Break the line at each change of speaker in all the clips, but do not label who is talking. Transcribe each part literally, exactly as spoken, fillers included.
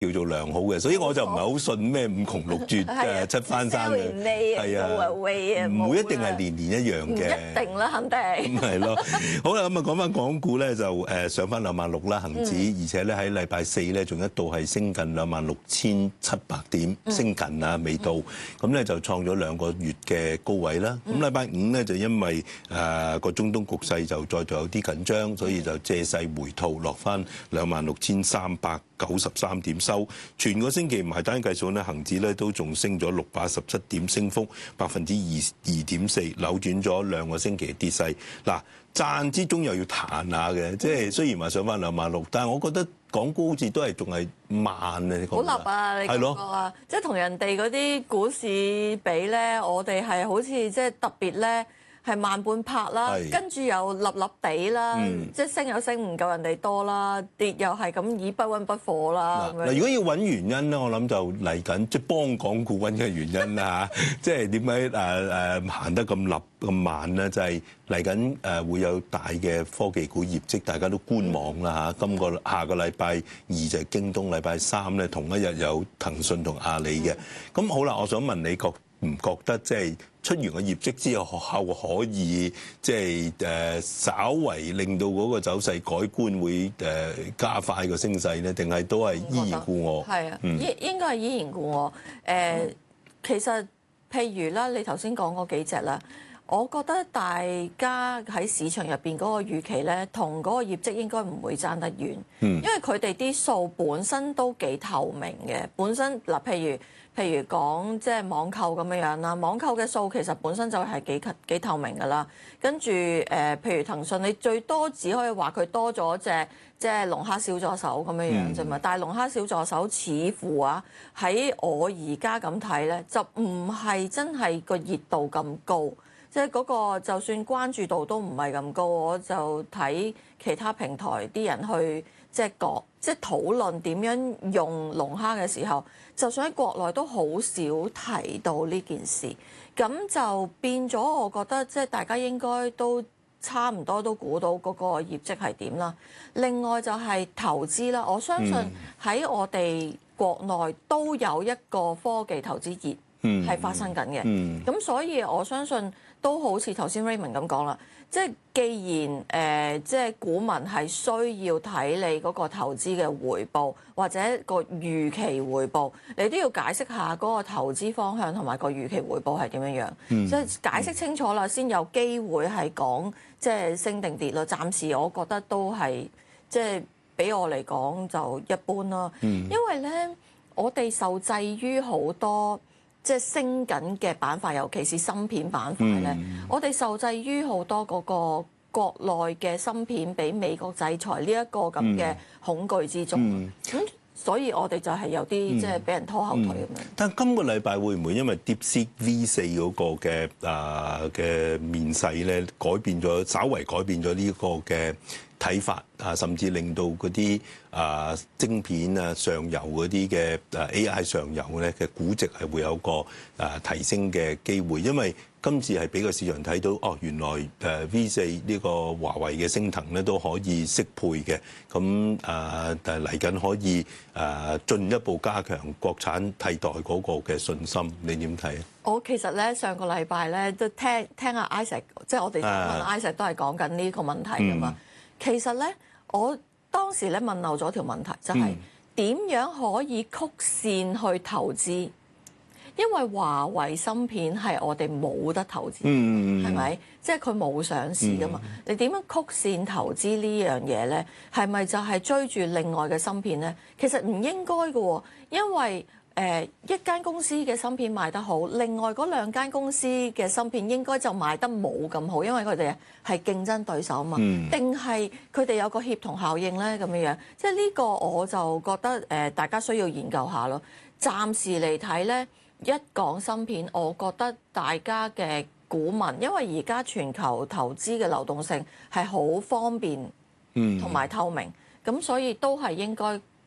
叫做良好嘅，所以我就唔係好信咩五窮六絕誒七翻山嘅，係啊，唔會一定係年年一樣嘅，
一定啦，肯定。
咁係咯。好啦，咁啊講翻港股咧，就誒上翻兩萬六啦，恆指，而且咧喺禮拜四咧仲一度係升近兩萬六千七百點，升近啊未到，咁咧就創咗兩個月嘅高位啦。咁禮拜五咧就因為誒個中東局勢就再度有啲緊張，所以就借勢回吐落翻兩萬六千三百九十三點收，全個星期唔係單計數咧，恆指咧都仲升咗六百一十七點，升幅百分之二二點四，扭轉咗兩個星期嘅跌勢。嗱，賺之中又要彈下嘅，即係雖然話上翻兩萬六，但係我覺得港股好似都係仲係慢啊！你覺得？
好立啊！你覺覺啊？即係同人哋嗰啲股市比咧，我哋係好似即係特別咧。係慢半拍啦，跟住又立立地啦，嗯、即係升又升唔夠人哋多啦，跌又係咁以不溫不火啦。
嗱，如果要揾原因咧，我諗就嚟緊即係幫港股揾嘅原因啦嚇，即係點解誒誒行得咁立咁慢咧？就係嚟緊誒會有大嘅科技股業績，大家都觀望啦嚇。今個下個禮拜二就係京東，禮拜三咧同一日有騰訊同阿里嘅。咁、嗯、好啦，我想問你覺唔覺得即係出完個業績之後，學校可以即係誒稍為令到嗰個走勢改觀，會誒加快個升勢咧？定係都係依然故我？
係啊，應應該係依然故我。誒，其實譬如啦，你頭先講嗰幾隻啦，我覺得大家喺市場入邊嗰個預期咧，同嗰個業績應該唔會爭得遠。嗯，因為佢哋啲數本身都幾透明嘅，本身嗱，譬如。譬如講即係網購咁樣樣啦，網購嘅數其實本身就係幾幾透明㗎啦。跟住誒，譬如騰訊，你最多只可以話佢多咗隻即係龍蝦小助手咁樣樣啫嘛。嗯、但係龍蝦小助手似乎啊喺我而家咁睇咧，就唔係真係個熱度咁高，即係嗰個就算關注度都唔係咁高。我就睇其他平台啲人去即係講即係討論點樣用龍蝦嘅時候。就算喺國內都好少提到呢件事，咁就變咗，我覺得即係大家應該都差唔多都估到嗰個業績係點啦。另外就係投資啦，我相信喺我哋國內都有一個科技投資熱係發生緊嘅，咁、嗯嗯、所以我相信都好似頭先 Raymond 咁講啦。即係既然誒、呃，即係股民係需要睇你嗰個投資嘅回報，或者個預期回報，你都要解釋下嗰個投資方向同埋個預期回報係點樣樣。嗯、即係解釋清楚啦，先有機會係講即係升定跌咯。暫時我覺得都係即係俾我嚟講就一般啦。嗯、因為咧，我哋受制於好多。即係升緊嘅板塊，尤其是芯片板塊咧，嗯、我哋受制於好多嗰個國內嘅芯片俾美國制裁呢一個咁嘅恐懼之中。咁、嗯、所以我哋就係有啲即係俾人拖後腿咁樣、嗯。但係今個禮拜會唔會因為 DeepSeek V 四嗰個嘅啊嘅面世咧，改變咗，稍為改變咗呢個嘅睇法啊，甚至令到嗰啲啊晶片啊上游嗰啲嘅啊 A I 上游咧嘅估值係會有個啊提升嘅機會，因為今次係俾個市場睇到哦，原來誒 V 四呢個華為嘅升騰咧都可以適配嘅，咁啊誒嚟緊可以誒進一步加強國產替代嗰個嘅信心，你點睇啊？我其實咧上個禮拜咧都聽聽阿 Isaac，即係我哋問 Isaac 都係講緊呢個問題㗎嘛。嗯其實咧，我當時咧問漏咗條問題，就係、是、點樣可以曲線去投資？因為華為芯片係我哋冇得投資，係咪、嗯？即係佢冇上市噶嘛？嗯、你點樣曲線投資呢樣嘢咧？係咪就係追住另外嘅芯片咧？其實唔應該嘅喎，因為誒、呃、一間公司嘅芯片賣得好，另外嗰兩間公司嘅芯片應該就賣得冇咁好，因為佢哋係競爭對手嘛。定係佢哋有個協同效應咧咁樣樣？即係呢個我就覺得誒、呃，大家需要研究下咯。暫時嚟睇咧，一講芯片，我覺得大家嘅股民，因為而家全球投資嘅流動性係好方便，同埋透明，咁、嗯、所以都係應該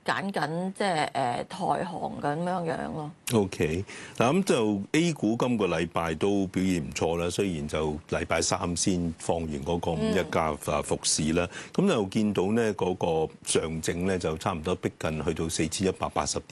揀緊即係誒台航咁樣樣咯。
OK，嗱咁就 A 股今個禮拜都表現唔錯啦，雖然就禮拜三先放完嗰個五一假啊復市啦，咁就見到呢嗰個上證咧就差唔多逼近去到四千一百八十點。